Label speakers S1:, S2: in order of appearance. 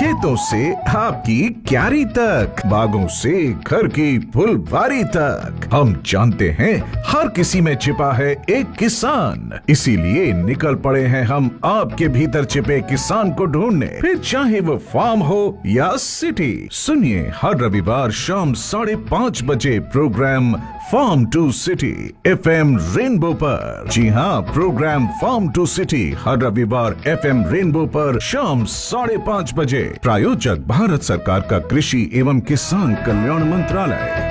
S1: खेतों से आपकी क्यारी तक, बागों से घर की फुलवारी तक, हम जानते हैं हर किसी में छिपा है एक किसान। इसीलिए निकल पड़े हैं हम आपके भीतर छिपे किसान को ढूंढने, फिर चाहे वो फार्म हो या सिटी। सुनिए हर रविवार शाम 5:30 बजे programme farm to city FM rainbow पर। जी हाँ, प्रोग्राम फार्म टू सिटी हर रविवार FM रेनबो पर शाम 5:30 बजे। प्रायोजक भारत सरकार का कृषि एवं किसान कल्याण मंत्रालय।